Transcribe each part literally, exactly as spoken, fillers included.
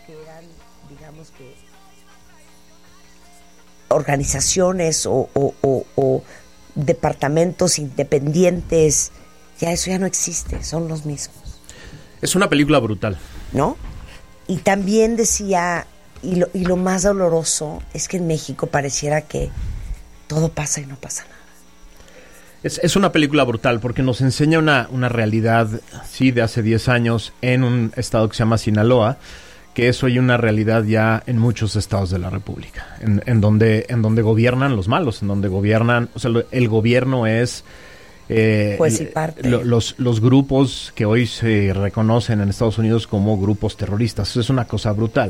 que eran, digamos que, organizaciones o, o, o, o departamentos independientes, ya eso ya no existe, son los mismos. Es una película brutal, ¿no? Y también decía, y lo, y lo más doloroso es que en México pareciera que todo pasa y no pasa nada. Es, es una película brutal porque nos enseña una, una realidad, sí, de hace diez años en un estado que se llama Sinaloa, que es hoy una realidad ya en muchos estados de la República, en, en, donde, en donde gobiernan los malos, en donde gobiernan, o sea, lo, el gobierno es... Eh, pues y parte. Lo, los, los grupos que hoy se reconocen en Estados Unidos como grupos terroristas. Eso es una cosa brutal.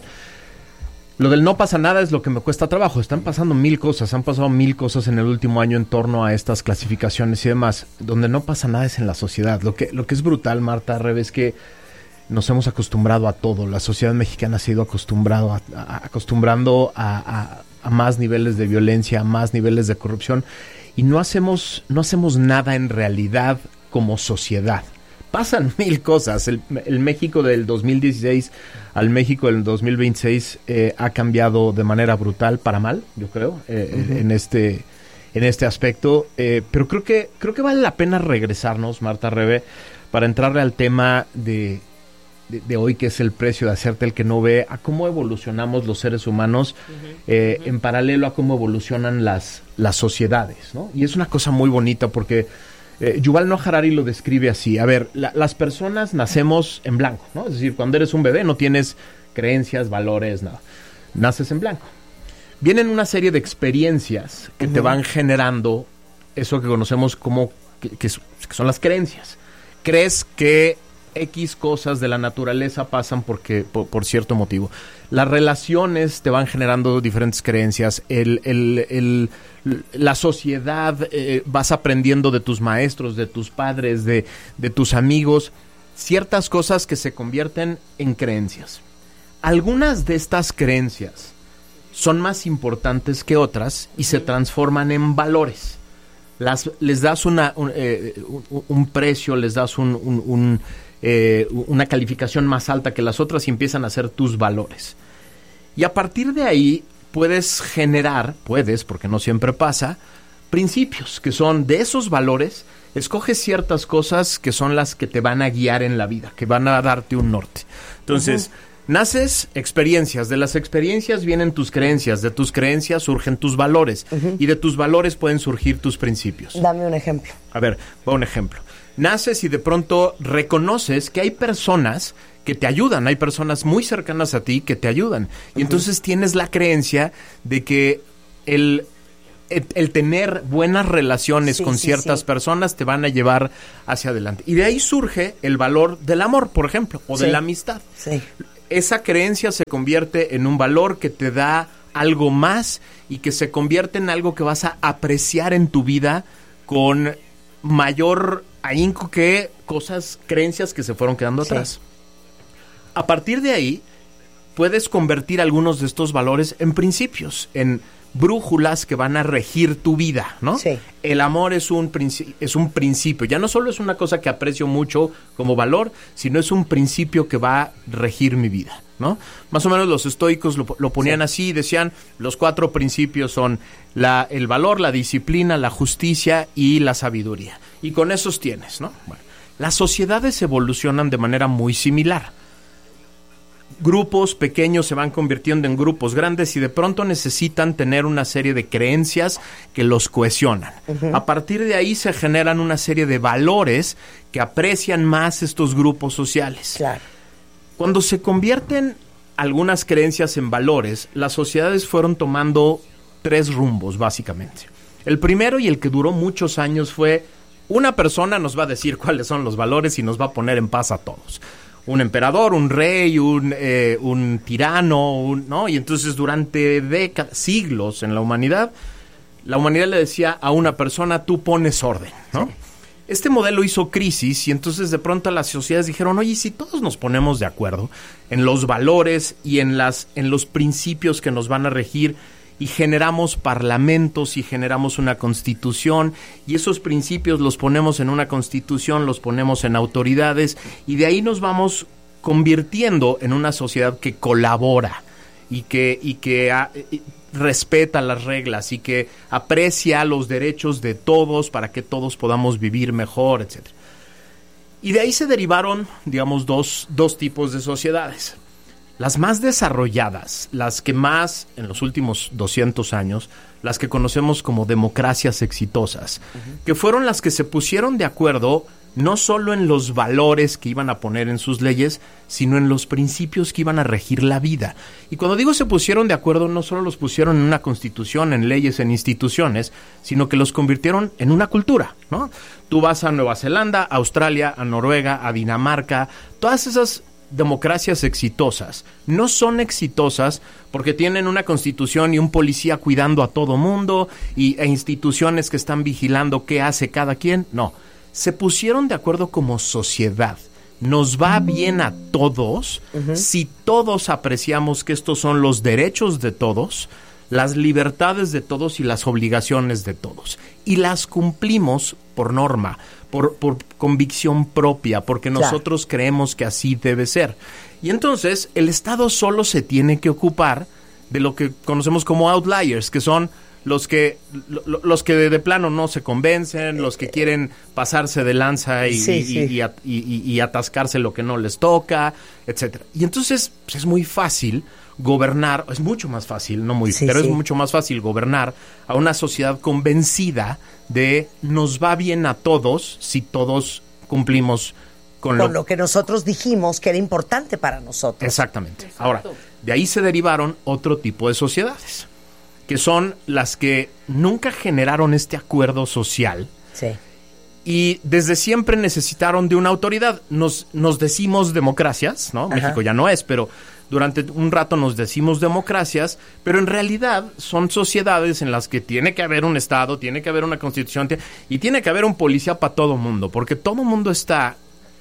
Lo del no pasa nada es lo que me cuesta trabajo. Están pasando mil cosas, han pasado mil cosas en el último año en torno a estas clasificaciones y demás. Donde no pasa nada es en la sociedad. Lo que, lo que es brutal, Marta, Rebe, es que nos hemos acostumbrado a todo. La sociedad mexicana se ha ido acostumbrado a, a, acostumbrando a, a, a más niveles de violencia, a más niveles de corrupción. Y no hacemos, no hacemos nada en realidad como sociedad. Pasan mil cosas. El, el México del dos mil dieciséis al México del dos mil veintiséis eh, ha cambiado de manera brutal para mal, yo creo, eh, uh-huh. en este en este aspecto. Eh, pero creo que creo que vale la pena regresarnos, Marta, Rebe, para entrarle al tema de, de, de hoy, que es el precio de hacerte el que no ve, a cómo evolucionamos los seres humanos uh-huh. Eh, uh-huh. en paralelo a cómo evolucionan las, las sociedades, ¿no? Y es una cosa muy bonita porque Eh, Yuval Noah Harari lo describe así. A ver, la, las personas nacemos en blanco, ¿no? Es decir, cuando eres un bebé no tienes creencias, valores, nada. Naces en blanco. Vienen una serie de experiencias que uh-huh. te van generando eso que conocemos como que, que, que son las creencias. Crees que X cosas de la naturaleza pasan porque por, por cierto motivo. Las relaciones te van generando diferentes creencias. El, el, el, la sociedad, eh, vas aprendiendo de tus maestros, de tus padres, de, de tus amigos, ciertas cosas que se convierten en creencias. Algunas de estas creencias son más importantes que otras y se transforman en valores. Las, les das una, un, eh, un, un precio, les das un... un, un Eh, una calificación más alta que las otras y empiezan a ser tus valores. Y a partir de ahí puedes generar, puedes, porque no siempre pasa, principios que son de esos valores. Escoges ciertas cosas que son las que te van a guiar en la vida, que van a darte un norte. Entonces, uh-huh. naces experiencias, de las experiencias vienen tus creencias, de tus creencias surgen tus valores, uh-huh. y de tus valores pueden surgir tus principios. Dame un ejemplo. A ver, va un ejemplo. Naces y de pronto reconoces que hay personas que te ayudan, hay personas muy cercanas a ti que te ayudan. Y uh-huh. entonces tienes la creencia de que el, el, el tener buenas relaciones sí, con sí, ciertas sí. personas te van a llevar hacia adelante. Y de ahí surge el valor del amor, por ejemplo, o sí. de la amistad. Sí. Esa creencia se convierte en un valor que te da algo más y que se convierte en algo que vas a apreciar en tu vida con mayor ahínco que cosas, creencias que se fueron quedando atrás. Sí. A partir de ahí, puedes convertir algunos de estos valores en principios, en brújulas que van a regir tu vida, ¿no? Sí. El amor es un, princi- es un principio. Ya no solo es una cosa que aprecio mucho como valor, sino es un principio que va a regir mi vida, ¿no? Más o menos los estoicos lo, lo ponían sí. así, decían, los cuatro principios son la, el valor, la disciplina, la justicia y la sabiduría. Y con esos tienes, ¿no? Bueno, las sociedades evolucionan de manera muy similar. Grupos pequeños se van convirtiendo en grupos grandes y de pronto necesitan tener una serie de creencias que los cohesionan. Uh-huh. A partir de ahí se generan una serie de valores que aprecian más estos grupos sociales. Claro. Cuando se convierten algunas creencias en valores, las sociedades fueron tomando tres rumbos, básicamente. El primero, y el que duró muchos años, fue una persona nos va a decir cuáles son los valores y nos va a poner en paz a todos. Un emperador, un rey, un, eh, un tirano, un, ¿no? Y entonces durante décadas, siglos en la humanidad, la humanidad le decía a una persona, tú pones orden, ¿no? Sí. Este modelo hizo crisis y entonces de pronto las sociedades dijeron, oye, si todos nos ponemos de acuerdo en los valores y en, las, en los principios que nos van a regir y generamos parlamentos y generamos una constitución y esos principios los ponemos en una constitución, los ponemos en autoridades y de ahí nos vamos convirtiendo en una sociedad que colabora y que, y que a, y respeta las reglas y que aprecia los derechos de todos para que todos podamos vivir mejor, etcétera. Y de ahí se derivaron, digamos, dos, dos tipos de sociedades. Las más desarrolladas, las que más, en los últimos doscientos años, las que conocemos como democracias exitosas, uh-huh. que fueron las que se pusieron de acuerdo no solo en los valores que iban a poner en sus leyes, sino en los principios que iban a regir la vida. Y cuando digo se pusieron de acuerdo, no solo los pusieron en una constitución, en leyes, en instituciones, sino que los convirtieron en una cultura, ¿no? Tú vas a Nueva Zelanda, a Australia, a Noruega, a Dinamarca, todas esas democracias exitosas no son exitosas porque tienen una constitución y un policía cuidando a todo mundo y, e instituciones que están vigilando qué hace cada quien. No, se pusieron de acuerdo como sociedad. Nos va bien a todos uh-huh. si todos apreciamos que estos son los derechos de todos, las libertades de todos y las obligaciones de todos. Y las cumplimos por norma, por, por convicción propia, porque nosotros claro. creemos que así debe ser. Y entonces el Estado solo se tiene que ocupar de lo que conocemos como outliers, que son los que lo, los que de, de plano no se convencen, los que quieren pasarse de lanza y, sí, y, sí. y, y, y, y atascarse lo que no les toca, etcétera. Y entonces pues, es muy fácil gobernar, es mucho más fácil, no muy, sí, pero sí. es mucho más fácil gobernar a una sociedad convencida de nos va bien a todos si todos cumplimos con, con lo, lo que nosotros dijimos que era importante para nosotros. Exactamente. Exacto. Ahora, de ahí se derivaron otro tipo de sociedades, que son las que nunca generaron este acuerdo social. Sí. Y desde siempre necesitaron de una autoridad. Nos, nos decimos democracias, ¿no? Ajá. México ya no es, pero durante un rato nos decimos democracias, pero en realidad son sociedades en las que tiene que haber un Estado, tiene que haber una constitución y tiene que haber un policía para todo mundo, porque todo mundo está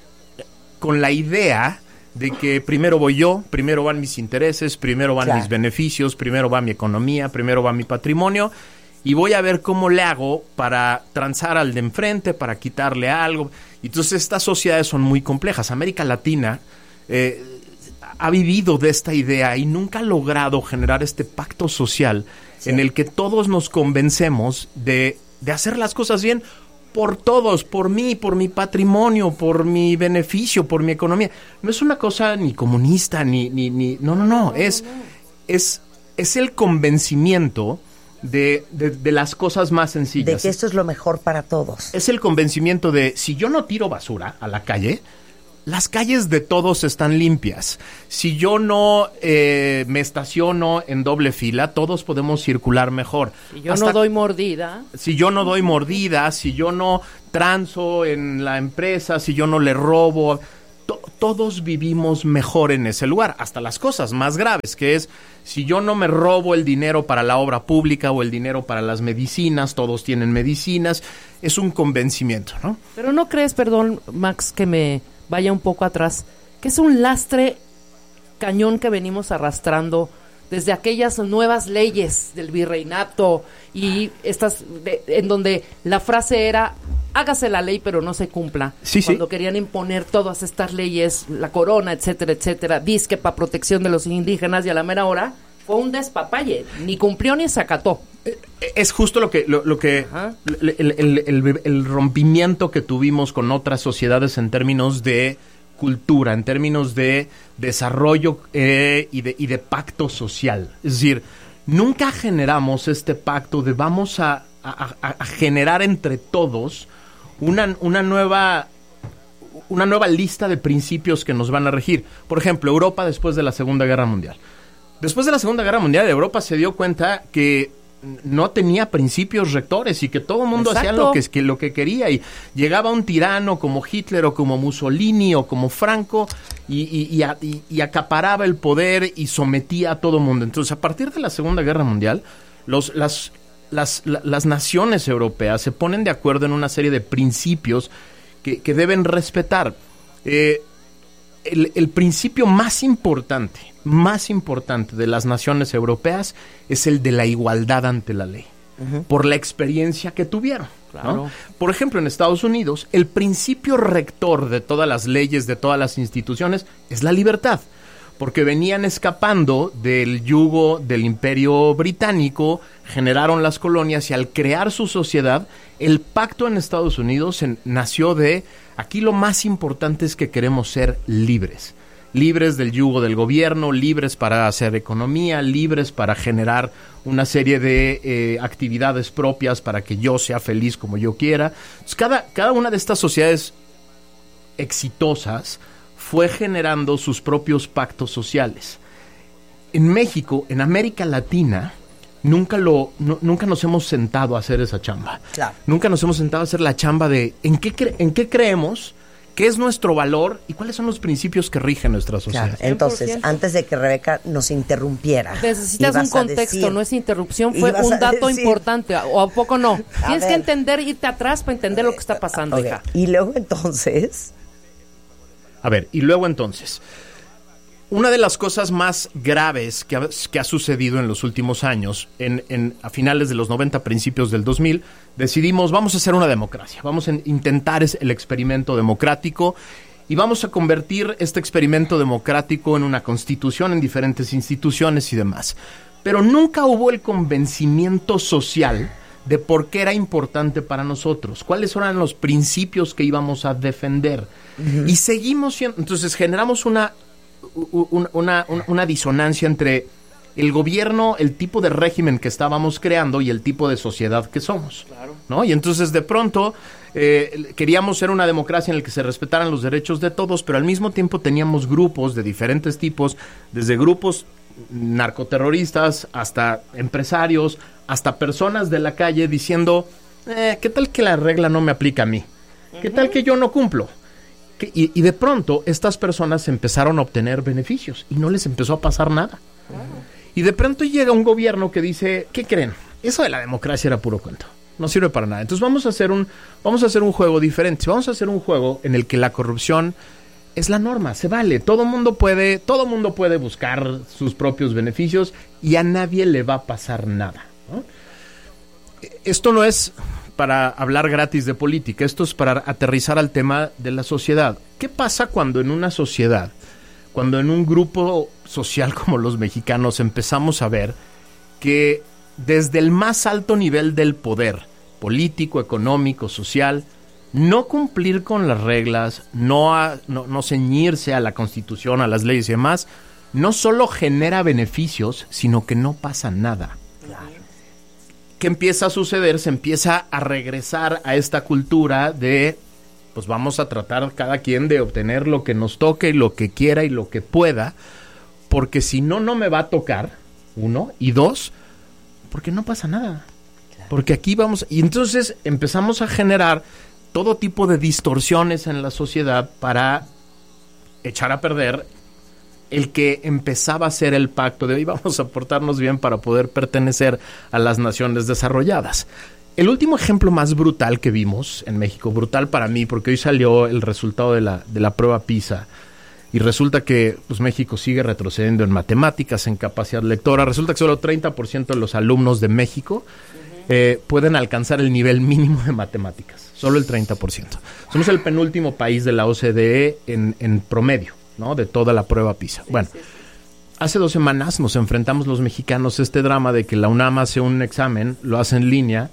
con la idea de que primero voy yo, primero van mis intereses, primero van claro. mis beneficios, primero va mi economía, primero va mi patrimonio, y voy a ver cómo le hago para transar al de enfrente, para quitarle algo. Y entonces estas sociedades son muy complejas. América Latina eh, ha vivido de esta idea y nunca ha logrado generar este pacto social sí. en el que todos nos convencemos de, de hacer las cosas bien por todos, por mí, por mi patrimonio, por mi beneficio, por mi economía. No es una cosa ni comunista, ni... ni, ni no, no, no. Es, es, es el convencimiento de, de, de las cosas más sencillas. De que esto es lo mejor para todos. Es el convencimiento de, si yo no tiro basura a la calle, las calles de todos están limpias. Si yo no eh, me estaciono en doble fila, todos podemos circular mejor. Si yo Hasta, no doy mordida. Si yo no doy mordida, si yo no transo en la empresa, si yo no le robo, to- todos vivimos mejor en ese lugar. Hasta las cosas más graves, que es, si yo no me robo el dinero para la obra pública o el dinero para las medicinas, todos tienen medicinas, es un convencimiento, ¿no? Pero no crees, perdón, Max, que me vaya un poco atrás, que es un lastre cañón que venimos arrastrando desde aquellas nuevas leyes del virreinato y estas de, en donde la frase era hágase la ley pero no se cumpla. Sí, cuando sí. querían imponer todas estas leyes, la corona, etcétera, etcétera, disque para protección de los indígenas, y a la mera hora fue un despapalle, ni cumplió ni se acató. Es justo lo que lo, lo que el, el, el, el rompimiento que tuvimos con otras sociedades en términos de cultura, en términos de desarrollo eh, y, de, y de pacto social. Es decir, nunca generamos este pacto de vamos a, a, a generar entre todos una, una nueva una nueva lista de principios que nos van a regir. Por ejemplo, Europa después de la Segunda Guerra Mundial. Después de la Segunda Guerra Mundial, Europa se dio cuenta que no tenía principios rectores y que todo el mundo Exacto. hacía lo que, que, lo que quería, y llegaba un tirano como Hitler o como Mussolini o como Franco y, y, y, y, y acaparaba el poder y sometía a todo el mundo. Entonces, a partir de la Segunda Guerra Mundial, los, las, las, la, las naciones europeas se ponen de acuerdo en una serie de principios que, que deben respetar. Eh, el, el principio más importante más importante de las naciones europeas es el de la igualdad ante la ley. uh-huh. por la experiencia que tuvieron. Claro. ¿no? Por ejemplo, en Estados Unidos, el principio rector de todas las leyes, de todas las instituciones, es la libertad. Porque venían escapando del yugo del Imperio Británico, generaron las colonias y al crear su sociedad, el pacto en Estados Unidos en, nació de, aquí lo más importante es que queremos ser libres. Libres del yugo del gobierno, libres para hacer economía, libres para generar una serie de eh, actividades propias para que yo sea feliz como yo quiera. Entonces, cada, cada una de estas sociedades exitosas fue generando sus propios pactos sociales. En México, en América Latina, nunca lo, no, nunca nos hemos sentado a hacer esa chamba. Claro. Nunca nos hemos sentado a hacer la chamba de en qué, cre- en qué creemos, qué es nuestro valor y cuáles son los principios que rigen nuestra sociedad. Claro. Entonces, cien por ciento. antes de que Rebeca nos interrumpiera, Necesitas un ibas a contexto, decir- no es interrupción, fue ibas un a dato decir- importante, ¿o a poco no? A Tienes ver. que entender, irte atrás para entender lo que está pasando, Ok. hija. Y luego entonces, A ver, y luego entonces, una de las cosas más graves que ha, que ha sucedido en los últimos años, en, en, a finales de los noventa, principios del dos mil, decidimos, vamos a hacer una democracia, vamos a intentar es- el experimento democrático y vamos a convertir este experimento democrático en una constitución, en diferentes instituciones y demás. Pero nunca hubo el convencimiento social de por qué era importante para nosotros, cuáles eran los principios que íbamos a defender. Uh-huh. Y seguimos siendo, entonces generamos una, una, una, una disonancia entre el gobierno, el tipo de régimen que estábamos creando y el tipo de sociedad que somos. Claro. ¿No? Y entonces de pronto eh, queríamos ser una democracia en la que se respetaran los derechos de todos, pero al mismo tiempo teníamos grupos de diferentes tipos, desde grupos narcoterroristas hasta empresarios, hasta personas de la calle diciendo, eh, ¿qué tal que la regla no me aplica a mí? ¿Qué tal que yo no cumplo? ¿Qué? Y, y de pronto estas personas empezaron a obtener beneficios y no les empezó a pasar nada. Y de pronto llega un gobierno que dice, ¿qué creen? Eso de la democracia era puro cuento. No sirve para nada. Entonces vamos a hacer un, vamos a hacer un juego diferente. Vamos a hacer un juego en el que la corrupción es la norma, se vale. Todo mundo puede, todo mundo puede buscar sus propios beneficios y a nadie le va a pasar nada, ¿no? Esto no es para hablar gratis de política, esto es para aterrizar al tema de la sociedad. ¿Qué pasa cuando en una sociedad, cuando en un grupo social como los mexicanos empezamos a ver que desde el más alto nivel del poder, político, económico, social, no cumplir con las reglas, no, a, no, no ceñirse a la Constitución, a las leyes y demás, no solo genera beneficios, sino que no pasa nada? claro, ¿Qué empieza a suceder? Se empieza a regresar a esta cultura de, pues vamos a tratar cada quien de obtener lo que nos toque y lo que quiera y lo que pueda, porque si no, no me va a tocar, uno, y dos, porque no pasa nada. Claro. Porque aquí vamos, y entonces empezamos a generar todo tipo de distorsiones en la sociedad para echar a perder el que empezaba a ser el pacto de hoy vamos a portarnos bien para poder pertenecer a las naciones desarrolladas. El último ejemplo más brutal que vimos en México, brutal para mí, porque hoy salió el resultado de la, de la prueba PISA, y resulta que pues, México sigue retrocediendo en matemáticas, en capacidad lectora. Resulta que solo treinta por ciento de los alumnos de México eh, pueden alcanzar el nivel mínimo de matemáticas. Solo el treinta por ciento. Somos el penúltimo país de la O C D E en, en promedio, ¿no? De toda la prueba PISA. Bueno, hace dos semanas nos enfrentamos los mexicanos a este drama de que la UNAM hace un examen, lo hace en línea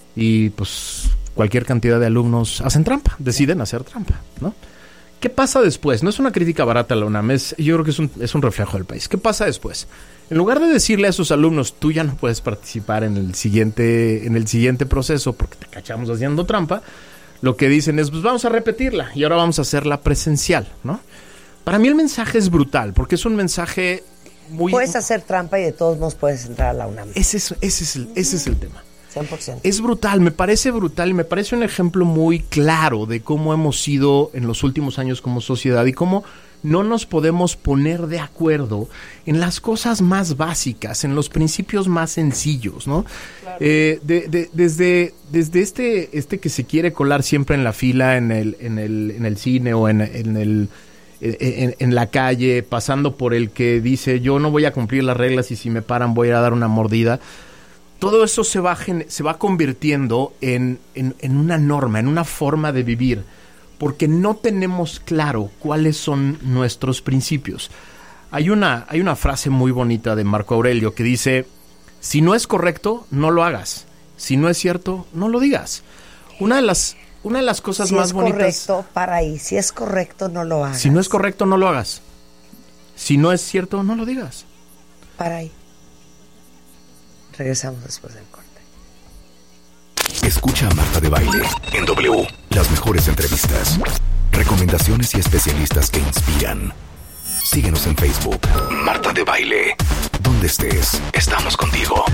y pues cualquier cantidad de alumnos hacen trampa, deciden hacer trampa, ¿no? ¿Qué pasa después? No es una crítica barata a la UNAM, es, yo creo que es un, es un reflejo del país. ¿Qué pasa después? En lugar de decirle a esos alumnos, tú ya no puedes participar en el siguiente, en el siguiente proceso porque te cachamos haciendo trampa, lo que dicen es, pues vamos a repetirla y ahora vamos a hacerla presencial, ¿no? Para mí el mensaje es brutal porque es un mensaje muy... Puedes hacer trampa y de todos modos puedes entrar a la UNAM. Ese es, ese es, el, ese es el tema. cien por ciento. Es brutal, me parece brutal y me parece un ejemplo muy claro de cómo hemos sido en los últimos años como sociedad y cómo no nos podemos poner de acuerdo en las cosas más básicas, en los principios más sencillos, ¿no? Claro. Eh, de, de, desde desde este este que se quiere colar siempre en la fila, en el en el en el cine o en, en el en, en la calle, pasando por el que dice yo no voy a cumplir las reglas y si me paran voy a dar una mordida. todo eso se va, gen- se va convirtiendo en, en, en una norma, en una forma de vivir, porque no tenemos claro cuáles son nuestros principios. Hay una, hay una frase muy bonita de Marco Aurelio que dice, si no es correcto, no lo hagas. Si no es cierto, no lo digas. Una de las, una de las cosas si más es bonitas... correcto, para ahí. Si es correcto, no lo hagas. Si no es correcto, no lo hagas. Si no es cierto, no lo digas. Para ahí. Regresamos después del corte. Escucha a Marta de Baile en W. Las mejores entrevistas, recomendaciones y especialistas que inspiran. Síguenos en Facebook. Marta de Baile. Donde estés, estamos contigo.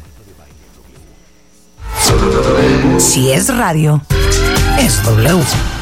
Si es radio, es W.